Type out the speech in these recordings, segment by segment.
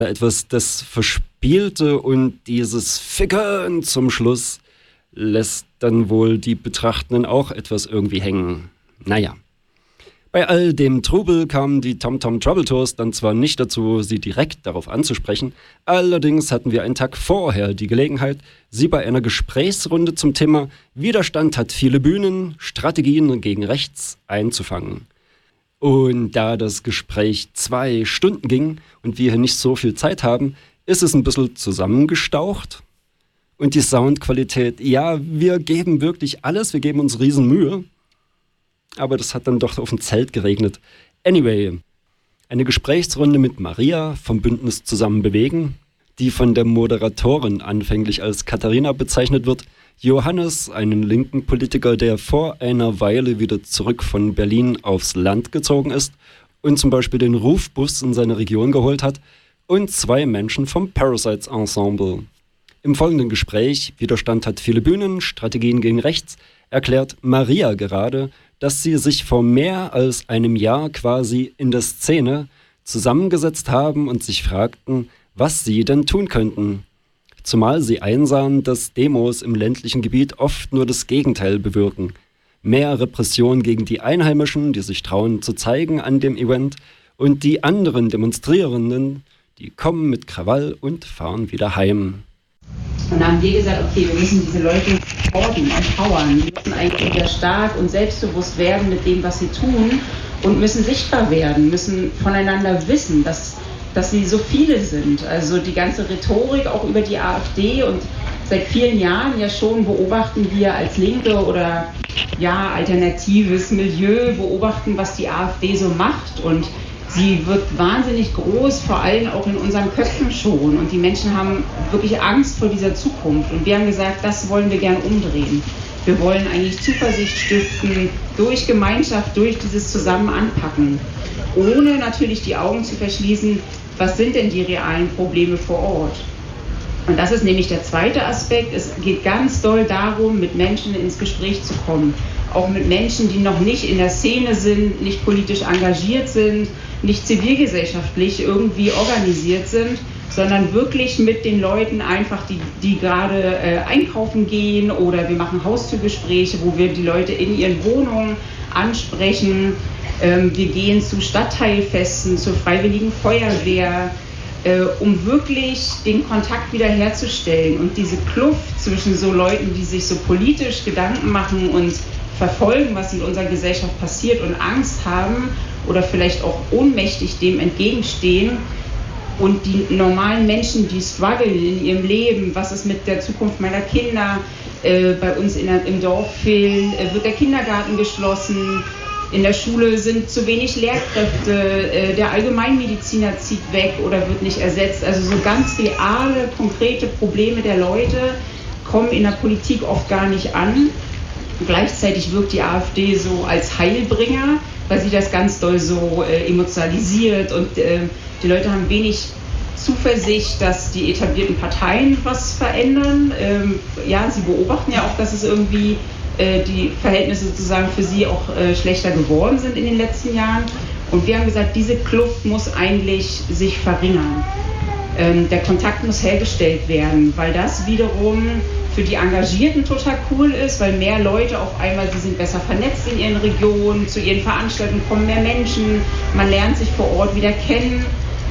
Etwas das Verspielte und dieses Ficken zum Schluss lässt dann wohl die Betrachtenden auch etwas irgendwie hängen. Naja. Bei all dem Trubel kamen die TomTom Trouble Tours dann zwar nicht dazu, sie direkt darauf anzusprechen, allerdings hatten wir einen Tag vorher die Gelegenheit, sie bei einer Gesprächsrunde zum Thema Widerstand hat viele Bühnen, Strategien gegen rechts einzufangen. Und da das Gespräch 2 Stunden ging und wir hier nicht so viel Zeit haben, ist es ein bisschen zusammengestaucht. Und die Soundqualität, ja, wir geben wirklich alles, wir geben uns riesen Mühe. Aber das hat dann doch auf ein Zelt geregnet. Anyway, eine Gesprächsrunde mit Maria vom Bündnis Zusammen bewegen, die von der Moderatorin anfänglich als Katharina bezeichnet wird, Johannes, einen linken Politiker, der vor einer Weile wieder zurück von Berlin aufs Land gezogen ist und zum Beispiel den Rufbus in seine Region geholt hat, und 2 Menschen vom Parasites Ensemble. Im folgenden Gespräch, Widerstand hat viele Bühnen, Strategien gegen rechts, erklärt Maria gerade, dass sie sich vor mehr als einem Jahr quasi in der Szene zusammengesetzt haben und sich fragten, was sie denn tun könnten. Zumal sie einsahen, dass Demos im ländlichen Gebiet oft nur das Gegenteil bewirken. Mehr Repression gegen die Einheimischen, die sich trauen zu zeigen an dem Event, und die anderen Demonstrierenden, die kommen mit Krawall und fahren wieder heim. Und dann haben wir gesagt, okay, wir müssen diese Leute supporten, empowern. Die müssen eigentlich wieder stark und selbstbewusst werden mit dem, was sie tun, und müssen sichtbar werden, müssen voneinander wissen, dass sie so viele sind. Also die ganze Rhetorik auch über die AfD, und seit vielen Jahren ja schon beobachten wir als Linke oder ja alternatives Milieu, beobachten, was die AfD so macht, und sie wird wahnsinnig groß, vor allem auch in unseren Köpfen schon, und die Menschen haben wirklich Angst vor dieser Zukunft, und wir haben gesagt, das wollen wir gerne umdrehen. Wir wollen eigentlich Zuversicht stiften durch Gemeinschaft, durch dieses Zusammen anpacken, ohne natürlich die Augen zu verschließen, was sind denn die realen Probleme vor Ort. Und das ist nämlich der zweite Aspekt. Es geht ganz doll darum, mit Menschen ins Gespräch zu kommen. Auch mit Menschen, die noch nicht in der Szene sind, nicht politisch engagiert sind, nicht zivilgesellschaftlich irgendwie organisiert sind, sondern wirklich mit den Leuten einfach, die gerade einkaufen gehen, oder wir machen Haustürgespräche, wo wir die Leute in ihren Wohnungen ansprechen. Wir gehen zu Stadtteilfesten, zur Freiwilligen Feuerwehr, um wirklich den Kontakt wiederherzustellen und diese Kluft zwischen so Leuten, die sich so politisch Gedanken machen und verfolgen, was in unserer Gesellschaft passiert, und Angst haben oder vielleicht auch ohnmächtig dem entgegenstehen, und die normalen Menschen, die strugglen in ihrem Leben, was ist mit der Zukunft meiner Kinder, bei uns im Dorf fehlen, wird der Kindergarten geschlossen, in der Schule sind zu wenig Lehrkräfte, der Allgemeinmediziner zieht weg oder wird nicht ersetzt. Also so ganz reale, konkrete Probleme der Leute kommen in der Politik oft gar nicht an. Gleichzeitig wirkt die AfD so als Heilbringer, weil sie das ganz doll so emotionalisiert, und die Leute haben wenig Zuversicht, dass die etablierten Parteien was verändern. Ja, sie beobachten ja auch, dass es irgendwie die Verhältnisse sozusagen für sie auch schlechter geworden sind in den letzten Jahren. Und wir haben gesagt, diese Kluft muss eigentlich sich verringern. Der Kontakt muss hergestellt werden, weil das wiederum für die Engagierten total cool ist, weil mehr Leute auf einmal, sie sind besser vernetzt in ihren Regionen, zu ihren Veranstaltungen kommen mehr Menschen, man lernt sich vor Ort wieder kennen,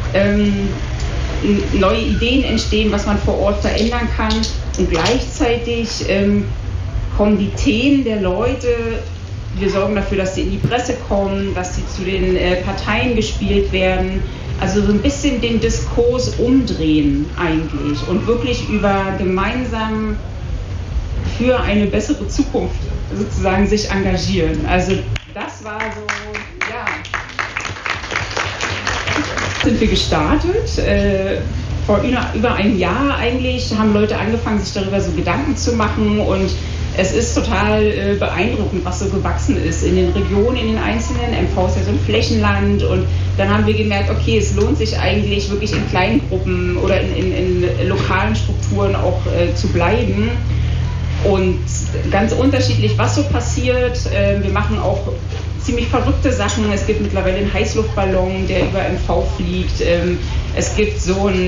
neue Ideen entstehen, was man vor Ort verändern kann, und gleichzeitig kommen die Themen der Leute, wir sorgen dafür, dass sie in die Presse kommen, dass sie zu den Parteien gespielt werden, also so ein bisschen den Diskurs umdrehen eigentlich und wirklich über gemeinsam für eine bessere Zukunft sozusagen sich engagieren. Also das war so, ja. Sind wir gestartet, vor über einem Jahr eigentlich, haben Leute angefangen, sich darüber so Gedanken zu machen, und es ist total beeindruckend, was so gewachsen ist in den Regionen, in den einzelnen. MV ist ja so ein Flächenland, und dann haben wir gemerkt, okay, es lohnt sich eigentlich wirklich in kleinen Gruppen oder in lokalen Strukturen auch zu bleiben, und ganz unterschiedlich, was so passiert. Wir machen auch ziemlich verrückte Sachen. Es gibt mittlerweile einen Heißluftballon, der über MV fliegt. Es gibt so ein